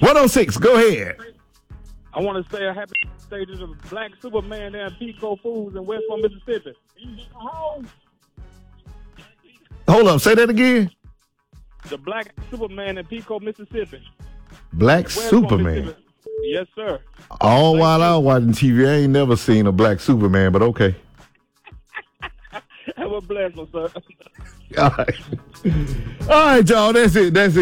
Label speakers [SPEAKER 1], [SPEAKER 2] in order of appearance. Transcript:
[SPEAKER 1] 106, go ahead.
[SPEAKER 2] I want to say a happy birthday to the Black Superman there in Pico Foods in West Point, Mississippi.
[SPEAKER 1] Hold up, say that again.
[SPEAKER 2] The Black Superman in Pico, Mississippi.
[SPEAKER 1] Black
[SPEAKER 2] West Point,
[SPEAKER 1] Superman.
[SPEAKER 2] Mississippi. Yes, sir.
[SPEAKER 1] All while I was watching TV, I ain't never seen a black Superman, but okay.
[SPEAKER 2] Have a blessing, sir.
[SPEAKER 1] All right. All right, y'all. That's it.